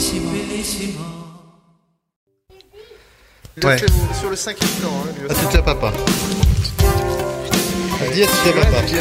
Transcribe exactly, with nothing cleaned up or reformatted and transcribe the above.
Il a Ouais. fait sur le cinquième temps. Hein, lui À aussi. tout à papa. Dis à tout à papa.